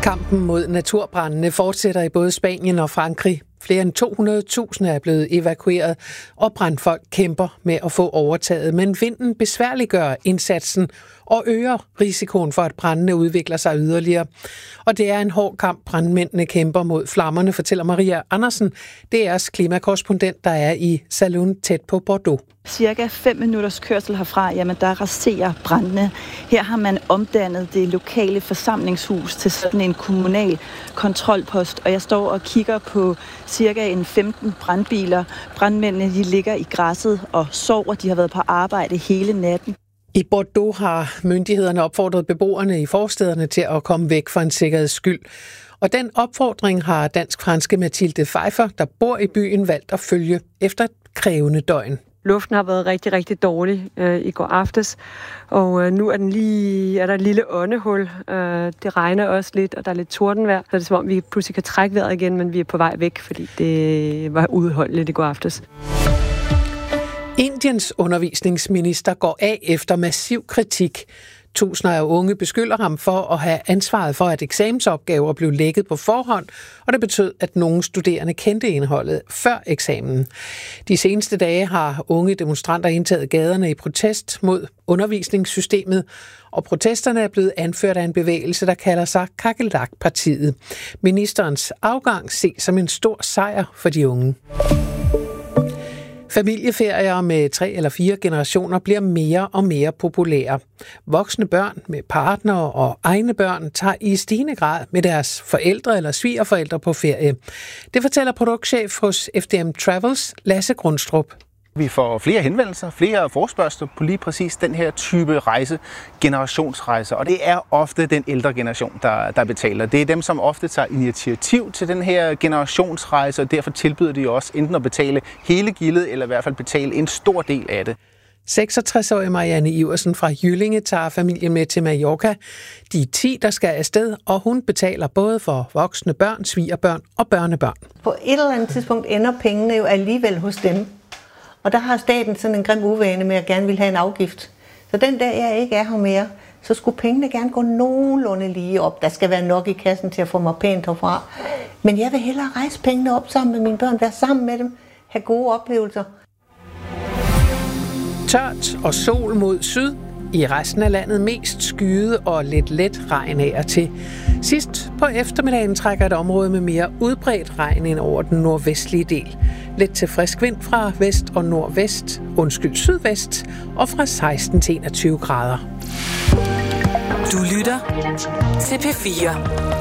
Kampen mod naturbrændene fortsætter i både Spanien og Frankrig. Flere end 200.000 er blevet evakueret, og brandfolk kæmper med at få overtaget. Men vinden besværliggør indsatsen og øger risikoen for, at brændene udvikler sig yderligere. Og det er en hård kamp, brandmændene kæmper mod flammerne, fortæller Maria Andersen, DR's klimakorrespondent, der er i Salon tæt på Bordeaux. Cirka 5 minutters kørsel herfra, jamen der raserer brændene. Her har man omdannet det lokale forsamlingshus til sådan en kommunal kontrolpost, og jeg står og kigger på cirka en 15 brandbiler. Brandmændene de ligger i græsset og sover. De har været på arbejde hele natten. I Bordeaux har myndighederne opfordret beboerne i forstæderne til at komme væk for en sikkerheds skyld. Og den opfordring har dansk-franske Mathilde Pfeiffer, der bor i byen, valgt at følge efter et krævende døgn. Luften har været rigtig, rigtig dårlig i går aftes, og nu er der et lille åndehul. Det regner også lidt, og der er lidt tordenvejr, så det er som om, vi pludselig kan trække vejret igen, men vi er på vej væk, fordi det var uudholdeligt i går aftes. Indiens undervisningsminister går af efter massiv kritik. Tusinder af unge beskylder ham for at have ansvaret for, at eksamensopgaver blev lækket på forhånd, og det betød, at nogle studerende kendte indholdet før eksamen. De seneste dage har unge demonstranter indtaget gaderne i protest mod undervisningssystemet, og protesterne er blevet anført af en bevægelse, der kalder sig Kakelak-partiet. Ministerens afgang ses som en stor sejr for de unge. Familieferier med 3 eller 4 generationer bliver mere og mere populære. Voksne børn med partnere og egne børn tager i stigende grad med deres forældre eller svigerforældre på ferie. Det fortæller produktchef hos FDM Travels, Lasse Grundstrup. Vi får flere henvendelser, flere forespørgsler på lige præcis den her type rejse, generationsrejser. Og det er ofte den ældre generation, der betaler. Det er dem, som ofte tager initiativ til den her generationsrejse, og derfor tilbyder de også enten at betale hele gildet, eller i hvert fald betale en stor del af det. 66-årige Marianne Iversen fra Jyllinge tager familien med til Mallorca. De er 10, der skal afsted, og hun betaler både for voksne børn, svigerbørn og børnebørn. På et eller andet tidspunkt ender pengene jo alligevel hos dem. Og der har staten sådan en grim uvane med at gerne vil have en afgift. Så den dag jeg ikke er her mere, så skulle pengene gerne gå nogenlunde lige op. Der skal være nok i kassen til at få mig pænt herfra. Men jeg vil hellere rejse pengene op sammen med mine børn, være sammen med dem, have gode oplevelser. Tørt og sol mod syd. I resten af landet mest skyet og lidt let regn af og til. Sidst på eftermiddagen trækker et område med mere udbredt regn ind over den nordvestlige del. Lidt til frisk vind fra vest og sydvest og fra 16 til 21 grader. Du lytter til P4.